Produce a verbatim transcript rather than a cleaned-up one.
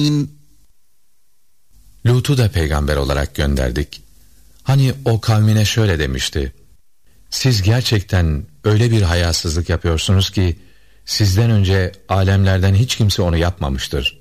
Lut'u da peygamber olarak gönderdik. Hani o kavmine şöyle demişti: siz gerçekten öyle bir hayasızlık yapıyorsunuz ki sizden önce alemlerden hiç kimse onu yapmamıştır.